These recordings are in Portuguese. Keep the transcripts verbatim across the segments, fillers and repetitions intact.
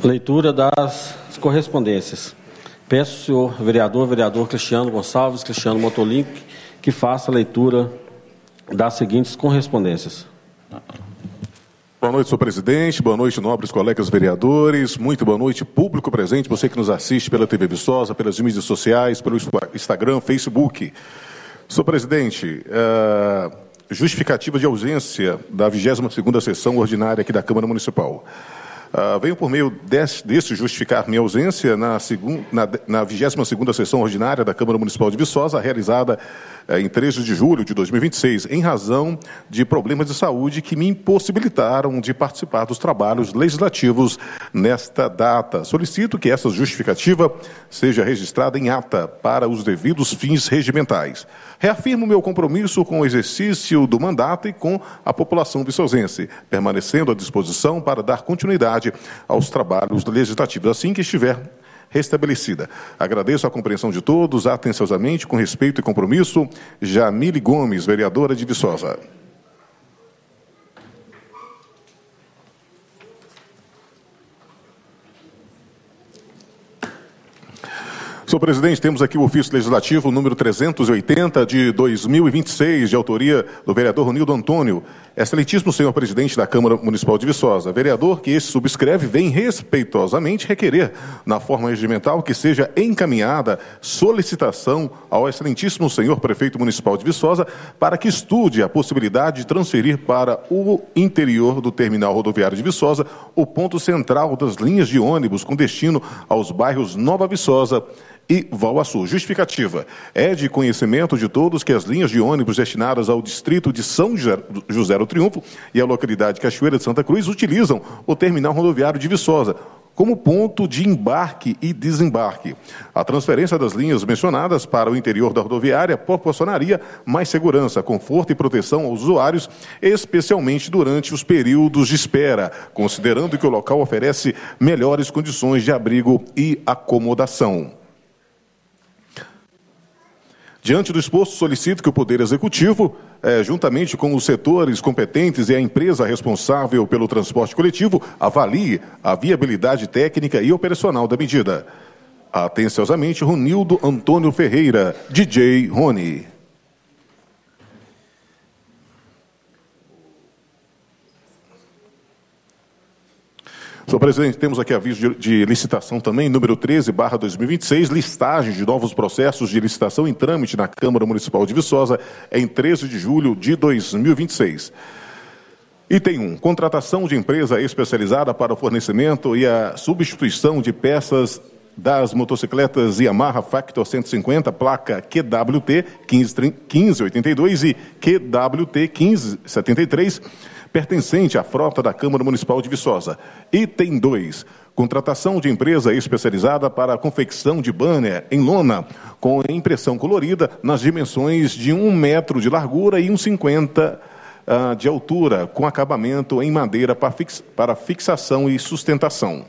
Leitura das correspondências. Peço ao senhor vereador, vereador Cristiano Gonçalves, Cristiano Motolink, que faça a leitura das seguintes correspondências. Boa noite, senhor presidente. Boa noite, nobres colegas vereadores. Muito boa noite, público presente, você que nos assiste pela T V Viçosa, pelas mídias sociais, pelo Instagram, Facebook. Senhor presidente, uh, justificativa de ausência da vigésima segunda sessão ordinária aqui da Câmara Municipal. Uh, venho por meio desse, desse justificar minha ausência na, segun, na, na vigésima segunda sessão ordinária da Câmara Municipal de Viçosa, realizada uh, em treze de julho de dois mil e vinte e seis, em razão de problemas de saúde que me impossibilitaram de participar dos trabalhos legislativos nesta data. Solicito que essa justificativa seja registrada em ata para os devidos fins regimentais. Reafirmo meu compromisso com o exercício do mandato e com a população viçosense, permanecendo à disposição para dar continuidade aos trabalhos legislativos, assim que estiver restabelecida. Agradeço a compreensão de todos, atenciosamente, com respeito e compromisso, Jamile Gomes, vereadora de Viçosa. Senhor presidente, temos aqui o ofício legislativo número trezentos e oitenta de dois mil e vinte e seis, de autoria do vereador Ronildo Antônio. Excelentíssimo senhor presidente da Câmara Municipal de Viçosa, vereador que esse subscreve vem respeitosamente requerer, na forma regimental, que seja encaminhada solicitação ao excelentíssimo senhor prefeito municipal de Viçosa para que estude a possibilidade de transferir para o interior do terminal rodoviário de Viçosa o ponto central das linhas de ônibus com destino aos bairros Nova Viçosa e Valvaçu. Justificativa. É de conhecimento de todos que as linhas de ônibus destinadas ao distrito de São José do Triunfo e à localidade de Cachoeira de Santa Cruz utilizam o terminal rodoviário de Viçosa como ponto de embarque e desembarque. A transferência das linhas mencionadas para o interior da rodoviária proporcionaria mais segurança, conforto e proteção aos usuários, especialmente durante os períodos de espera, considerando que o local oferece melhores condições de abrigo e acomodação. Diante do exposto, solicito que o Poder Executivo, eh, juntamente com os setores competentes e a empresa responsável pelo transporte coletivo, avalie a viabilidade técnica e operacional da medida. Atenciosamente, Ronildo Antônio Ferreira, D J Rony. Senhor presidente, temos aqui aviso de, de licitação também, número treze barra dois mil e vinte e seis, listagem de novos processos de licitação em trâmite na Câmara Municipal de Viçosa, em treze de julho de dois mil e vinte e seis. Item um, contratação de empresa especializada para o fornecimento e a substituição de peças das motocicletas Yamaha Factor cento e cinquenta, placa Q W T quinze oitenta e dois e Q W T quinze setenta e três, pertencente à frota da Câmara Municipal de Viçosa. Item dois, contratação de empresa especializada para a confecção de banner em lona, com impressão colorida nas dimensões de um metro de largura e um metro e cinquenta uh, de altura, com acabamento em madeira para, fix, para fixação e sustentação.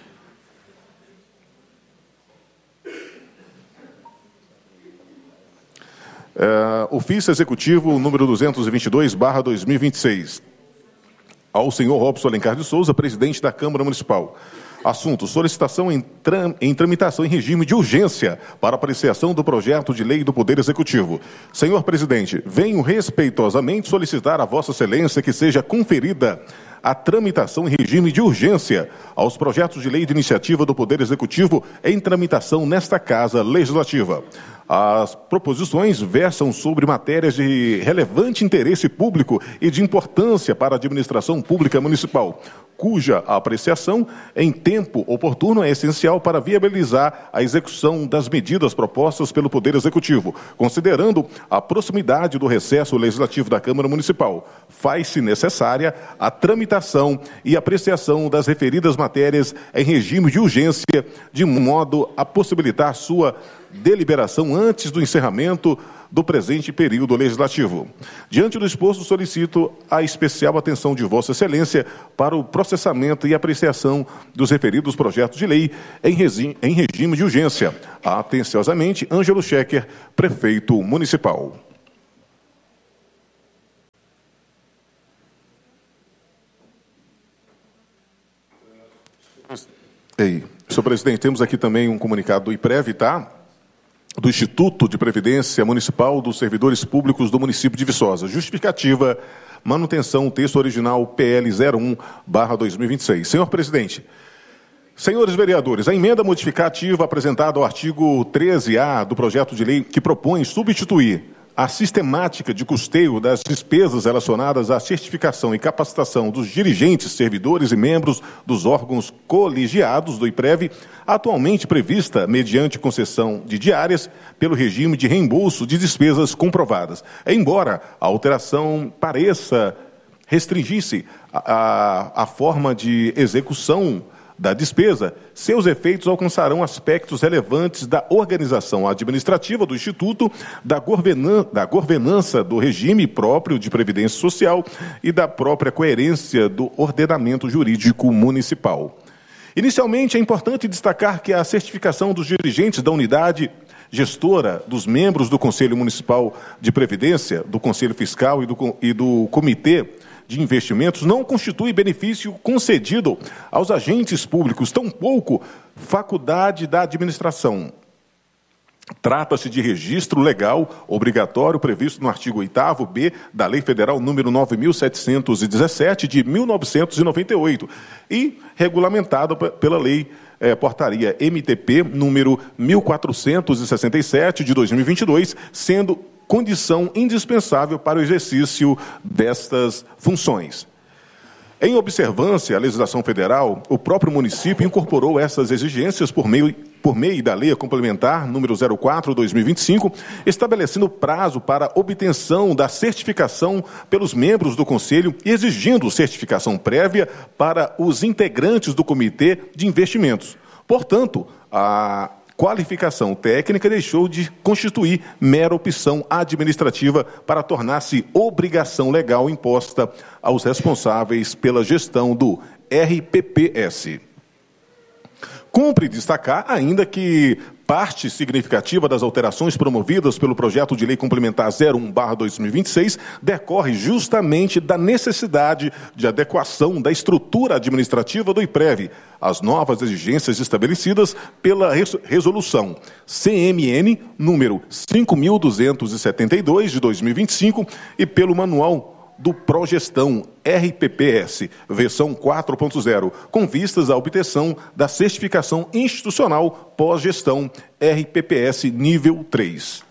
Uh, ofício executivo número duzentos e vinte e dois barra dois mil e vinte e seis. Ao senhor Robson Alencar de Souza, presidente da Câmara Municipal. Assunto, solicitação em, tram, em tramitação em regime de urgência para apreciação do projeto de lei do Poder Executivo. Senhor presidente, venho respeitosamente solicitar a Vossa Excelência que seja conferida a tramitação em regime de urgência aos projetos de lei de iniciativa do Poder Executivo em tramitação nesta Casa Legislativa. As proposições versam sobre matérias de relevante interesse público e de importância para a administração pública municipal, cuja apreciação em tempo oportuno é essencial para viabilizar a execução das medidas propostas pelo Poder Executivo, considerando a proximidade do recesso legislativo da Câmara Municipal. Faz-se necessária a tramitação e apreciação das referidas matérias em regime de urgência, de modo a possibilitar sua deliberação antes do encerramento do presente período legislativo. Diante do exposto, solicito a especial atenção de Vossa Excelência para o processamento e apreciação dos referidos projetos de lei em, regi em regime de urgência. Atenciosamente, Ângelo Schecker, prefeito municipal. Ei, senhor presidente, temos aqui também um comunicado do IPREV, tá? Do Instituto de Previdência Municipal dos Servidores Públicos do município de Viçosa. Justificativa, manutenção, texto original P L zero um barra dois mil e vinte e seis. Senhor presidente, senhores vereadores, a emenda modificativa apresentada ao artigo treze A do projeto de lei que propõe substituir a sistemática de custeio das despesas relacionadas à certificação e capacitação dos dirigentes, servidores e membros dos órgãos colegiados do IPREV, atualmente prevista mediante concessão de diárias pelo regime de reembolso de despesas comprovadas. Embora a alteração pareça restringir-se à, à forma de execução da despesa, seus efeitos alcançarão aspectos relevantes da organização administrativa do Instituto, da, governan- da governança do regime próprio de previdência social e da própria coerência do ordenamento jurídico municipal. Inicialmente, é importante destacar que a certificação dos dirigentes da unidade gestora, dos membros do Conselho Municipal de Previdência, do Conselho Fiscal e do, e do Comitê de Investimentos não constitui benefício concedido aos agentes públicos, tampouco faculdade da administração. Trata-se de registro legal obrigatório previsto no artigo oitavo B da Lei Federal número nove mil setecentos e dezessete de mil novecentos e noventa e oito e regulamentado pela Lei eh, Portaria M T P número mil quatrocentos e sessenta e sete de dois mil e vinte e dois, sendo condição indispensável para o exercício destas funções. Em observância à legislação federal, o próprio município incorporou essas exigências por meio, por meio da Lei Complementar número zero quatro barra dois mil e vinte e cinco, estabelecendo prazo para obtenção da certificação pelos membros do Conselho e exigindo certificação prévia para os integrantes do Comitê de Investimentos. Portanto, a qualificação técnica deixou de constituir mera opção administrativa para tornar-se obrigação legal imposta aos responsáveis pela gestão do R P P S. Cumpre destacar ainda que parte significativa das alterações promovidas pelo projeto de lei complementar zero um barra dois mil e vinte e seis decorre justamente da necessidade de adequação da estrutura administrativa do IPREV às novas exigências estabelecidas pela resolução C M N número cinco mil duzentos e setenta e dois de dois mil e vinte e cinco e pelo manual do Progestão R P P S, versão quatro ponto zero, com vistas à obtenção da certificação institucional pós-gestão R P P S nível três.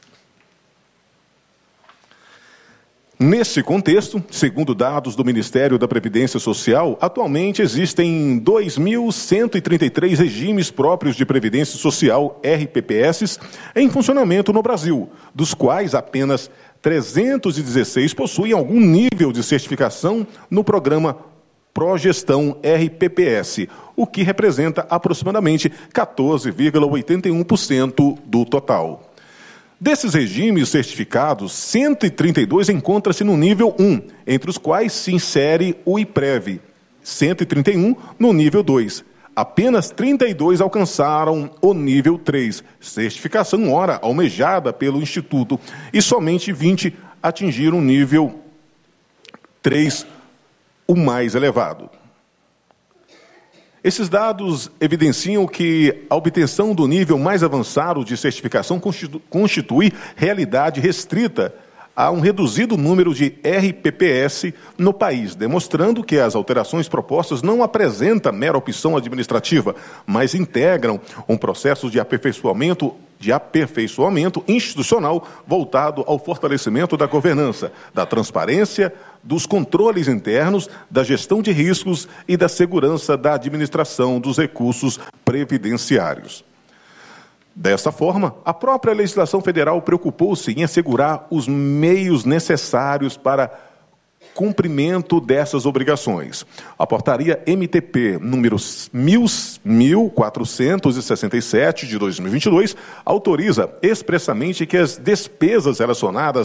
Nesse contexto, segundo dados do Ministério da Previdência Social, atualmente existem dois mil cento e trinta e três regimes próprios de Previdência Social R P P S em funcionamento no Brasil, dos quais apenas trezentos e dezesseis possuem algum nível de certificação no programa Progestão R P P S, o que representa aproximadamente quatorze vírgula oitenta e um por cento do total. Desses regimes certificados, cento e trinta e dois encontram-se no nível um, entre os quais se insere o IPREV, cento e trinta e um no nível dois. Apenas trinta e dois alcançaram o nível três, certificação ora almejada pelo Instituto, e somente vinte atingiram o nível três, o mais elevado. Esses dados evidenciam que a obtenção do nível mais avançado de certificação constitui realidade restrita a um reduzido número de R P P S no país, demonstrando que as alterações propostas não apresentam mera opção administrativa, mas integram um processo de aperfeiçoamento, de aperfeiçoamento institucional voltado ao fortalecimento da governança, da transparência, dos controles internos, da gestão de riscos e da segurança da administração dos recursos previdenciários. Dessa forma, a própria legislação federal preocupou-se em assegurar os meios necessários para cumprimento dessas obrigações. A portaria M T P número mil quatrocentos e sessenta e sete de dois mil e vinte e dois autoriza expressamente que as despesas relacionadas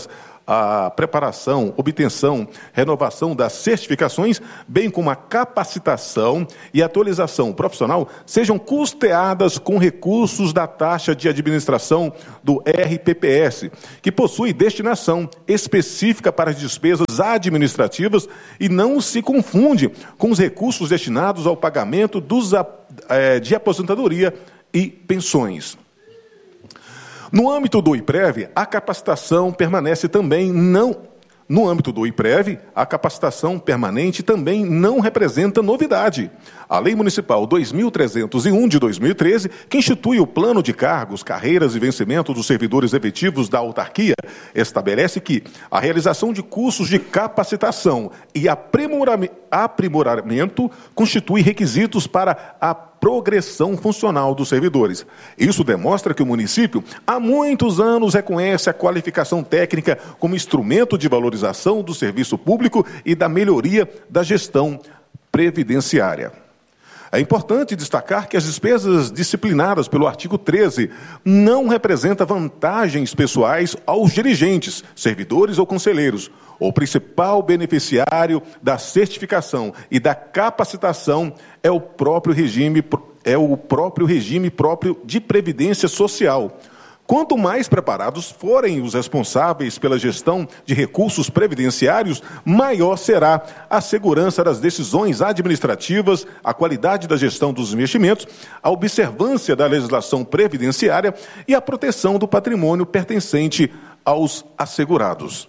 a preparação, obtenção, renovação das certificações, bem como a capacitação e atualização profissional, sejam custeadas com recursos da taxa de administração do R P P S, que possui destinação específica para as despesas administrativas e não se confunde com os recursos destinados ao pagamento dos, de aposentadoria e pensões. No âmbito do IPREV, a capacitação permanece também não... No âmbito do IPREV, a capacitação permanente também não representa novidade. A Lei Municipal dois mil trezentos e um, de dois mil e treze, que institui o Plano de Cargos, Carreiras e Vencimento dos Servidores Efetivos da Autarquia, estabelece que a realização de cursos de capacitação e aprimoramento constitui requisitos para a progressão funcional dos servidores. Isso demonstra que o município, há muitos anos, reconhece a qualificação técnica como instrumento de valorização do serviço público e da melhoria da gestão previdenciária. É importante destacar que as despesas disciplinadas pelo artigo treze não representam vantagens pessoais aos dirigentes, servidores ou conselheiros. O principal beneficiário da certificação e da capacitação é o próprio regime, é o próprio regime próprio de previdência social. Quanto mais preparados forem os responsáveis pela gestão de recursos previdenciários, maior será a segurança das decisões administrativas, a qualidade da gestão dos investimentos, a observância da legislação previdenciária e a proteção do patrimônio pertencente aos assegurados.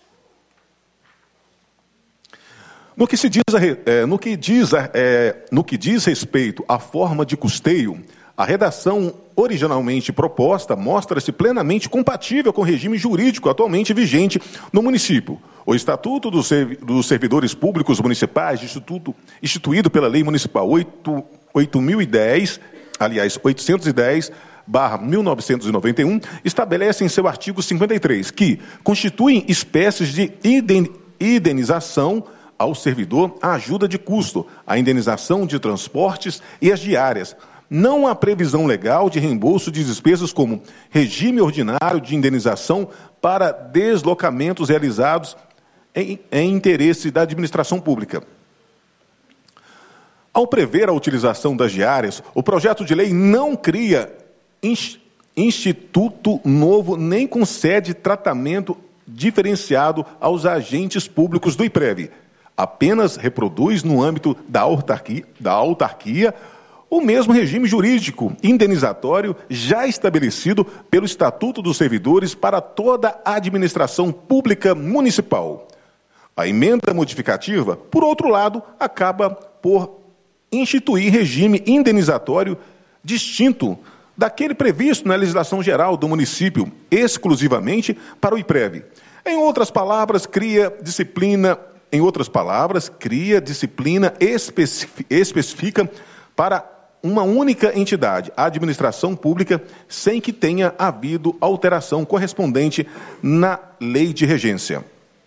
No que, se diz a, é, no, que diz a, é, no que diz respeito à forma de custeio, a redação originalmente proposta mostra-se plenamente compatível com o regime jurídico atualmente vigente no município. O Estatuto dos Servidores Públicos Municipais, instituto, instituído pela Lei Municipal oito mil e dez, aliás, oitocentos e dez, barra mil novecentos e noventa e um, estabelece em seu artigo cinquenta e três que constituem espécies de indenização ao servidor a ajuda de custo, a indenização de transportes e as diárias. Não há previsão legal de reembolso de despesas como regime ordinário de indenização para deslocamentos realizados em, em interesse da administração pública. Ao prever a utilização das diárias, o projeto de lei não cria instituto novo nem concede tratamento diferenciado aos agentes públicos do IPREV. Apenas reproduz no âmbito da autarquia, da autarquia o mesmo regime jurídico indenizatório já estabelecido pelo Estatuto dos Servidores para toda a administração pública municipal. A emenda modificativa, por outro lado, acaba por instituir regime indenizatório distinto daquele previsto na legislação geral do município, exclusivamente para o IPREV. Em outras palavras, cria disciplina, em outras palavras, cria disciplina específica para uma única entidade, a administração pública, sem que tenha havido alteração correspondente na lei de regência.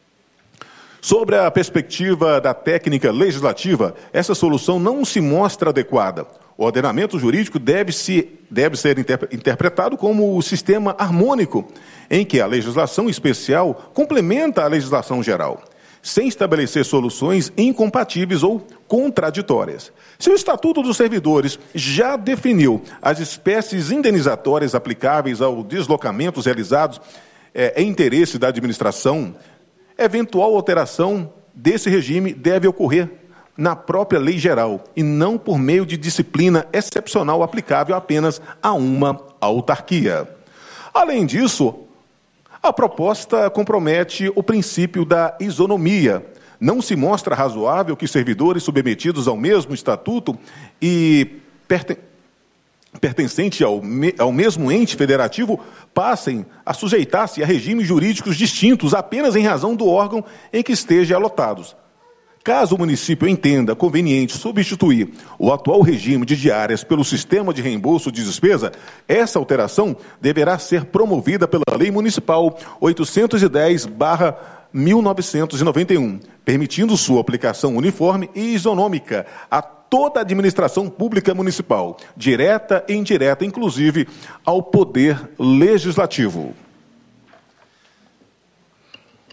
Sobre a perspectiva da técnica legislativa, essa solução não se mostra adequada. O ordenamento jurídico deve, se, deve ser interpretado como o sistema harmônico, em que a legislação especial complementa a legislação geral, sem estabelecer soluções incompatíveis ou contraditórias. Se o Estatuto dos Servidores já definiu as espécies indenizatórias aplicáveis aos deslocamentos realizados é, em interesse da administração, eventual alteração desse regime deve ocorrer na própria lei geral e não por meio de disciplina excepcional aplicável apenas a uma autarquia. Além disso, a proposta compromete o princípio da isonomia. Não se mostra razoável que servidores submetidos ao mesmo estatuto e perten pertencentes ao, me ao mesmo ente federativo passem a sujeitar-se a regimes jurídicos distintos apenas em razão do órgão em que estejam alotados. Caso o município entenda conveniente substituir o atual regime de diárias pelo sistema de reembolso de despesa, essa alteração deverá ser promovida pela Lei Municipal oitocentos e dez barra mil novecentos e noventa e um, permitindo sua aplicação uniforme e isonômica a toda a administração pública municipal, direta e indireta, inclusive ao Poder Legislativo.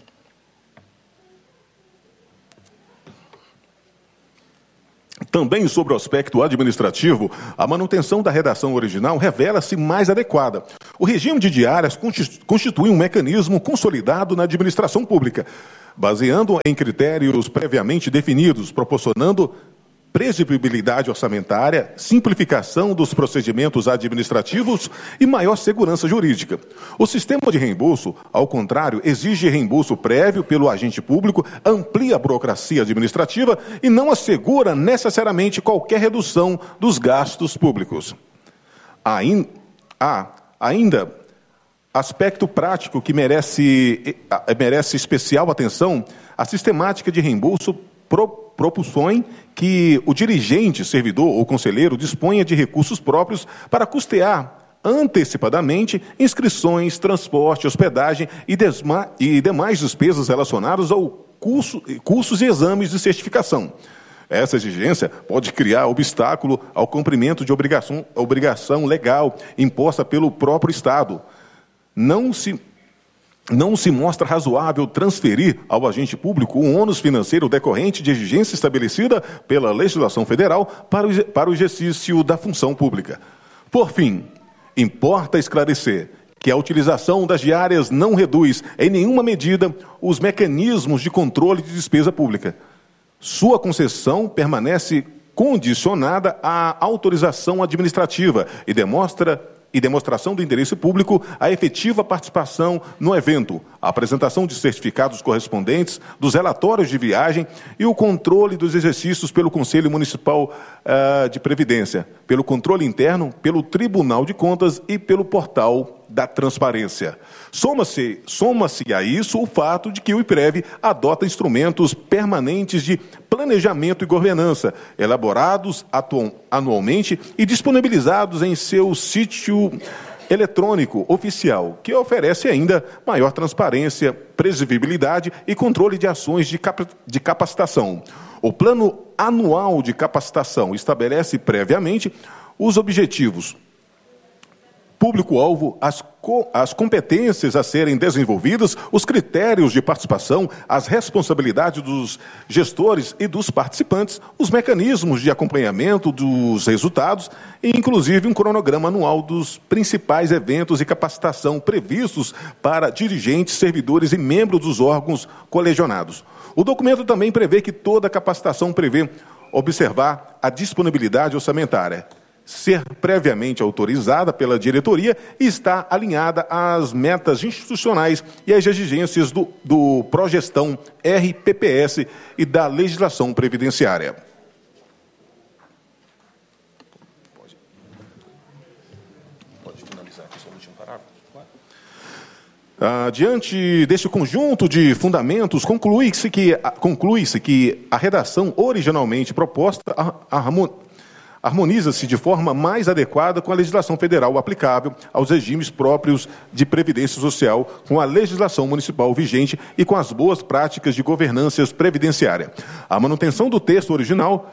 Também sobre o aspecto administrativo, a manutenção da redação original revela-se mais adequada. O regime de diárias constitui um mecanismo consolidado na administração pública, baseando em critérios previamente definidos, proporcionando previsibilidade orçamentária, simplificação dos procedimentos administrativos e maior segurança jurídica. O sistema de reembolso, ao contrário, exige reembolso prévio pelo agente público, amplia a burocracia administrativa e não assegura necessariamente qualquer redução dos gastos públicos. Há ainda aspecto prático que merece, merece especial atenção: a sistemática de reembolso pro propõe que o dirigente, servidor ou conselheiro disponha de recursos próprios para custear antecipadamente inscrições, transporte, hospedagem e, desma, e demais despesas relacionadas ao curso, cursos e exames de certificação. Essa exigência pode criar obstáculo ao cumprimento de obrigação, obrigação legal imposta pelo próprio Estado. Não se Não se mostra razoável transferir ao agente público o ônus financeiro decorrente de exigência estabelecida pela legislação federal para o, para o exercício da função pública. Por fim, importa esclarecer que a utilização das diárias não reduz em nenhuma medida os mecanismos de controle de despesa pública. Sua concessão permanece condicionada à autorização administrativa e demonstra e demonstração do interesse público, a efetiva participação no evento, a apresentação de certificados correspondentes, dos relatórios de viagem e o controle dos exercícios pelo Conselho Municipal uh, de Previdência, pelo controle interno, pelo Tribunal de Contas e pelo portal da Transparência. Soma-se, soma-se a isso o fato de que o IPREV adota instrumentos permanentes de planejamento e governança, elaborados anualmente e disponibilizados em seu sítio eletrônico oficial, que oferece ainda maior transparência, previsibilidade e controle de ações de, cap de capacitação. O Plano Anual de Capacitação estabelece previamente os objetivos, público-alvo, as, co as competências a serem desenvolvidas, os critérios de participação, as responsabilidades dos gestores e dos participantes, os mecanismos de acompanhamento dos resultados e, inclusive, um cronograma anual dos principais eventos e capacitação previstos para dirigentes, servidores e membros dos órgãos colegiados. O documento também prevê que toda capacitação prevê observar a disponibilidade orçamentária, ser previamente autorizada pela diretoria e está alinhada às metas institucionais e às exigências do, do Progestão R P P S e da legislação previdenciária. Pode, pode finalizar aqui só o último parágrafo? Ah, diante deste conjunto de fundamentos, conclui-se que, conclui-se que a redação originalmente proposta harmoniza harmoniza-se de forma mais adequada com a legislação federal aplicável aos regimes próprios de previdência social, com a legislação municipal vigente e com as boas práticas de governança previdenciária. A manutenção do texto original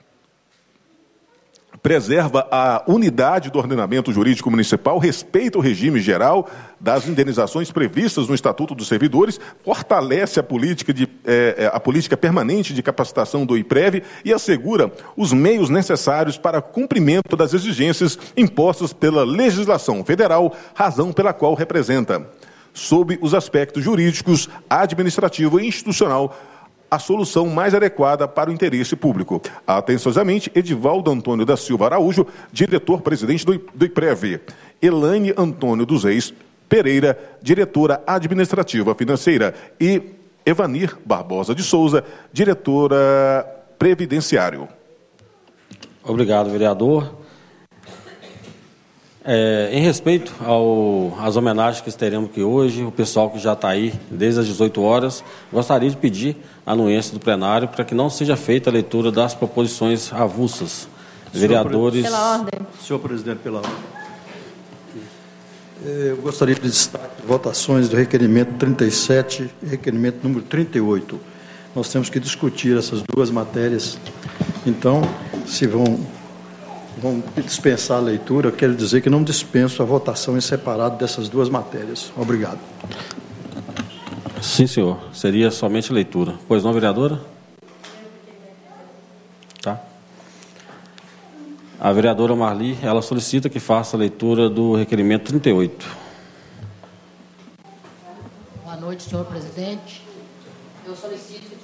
preserva a unidade do ordenamento jurídico municipal, respeita o regime geral das indenizações previstas no Estatuto dos Servidores, fortalece a política, de, eh, a política permanente de capacitação do IPREV e assegura os meios necessários para cumprimento das exigências impostas pela legislação federal, razão pela qual representa, sob os aspectos jurídicos, administrativo e institucional, a solução mais adequada para o interesse público. Atenciosamente, Edivaldo Antônio da Silva Araújo, diretor-presidente do, do IPREV. Elaine Antônio dos Reis Pereira, diretora administrativa financeira. E Evanir Barbosa de Souza, diretora previdenciário. Obrigado, vereador. É, em respeito ao, às homenagens que teremos aqui hoje, o pessoal que já está aí desde as dezoito horas, gostaria de pedir a anuência do plenário para que não seja feita a leitura das proposições avulsas. Senhor Vereadores... Pela ordem. Senhor presidente, pela ordem. Eu gostaria de destacar votações do requerimento trinta e sete e requerimento número trinta e oito. Nós temos que discutir essas duas matérias. Então, se vão... Vamos dispensar a leitura, eu quero dizer que não dispenso a votação em separado dessas duas matérias. Obrigado. Sim, senhor. Seria somente leitura. Pois não, vereadora? Tá. A vereadora Marli, ela solicita que faça a leitura do requerimento trinta e oito. Boa noite, senhor presidente. Eu solicito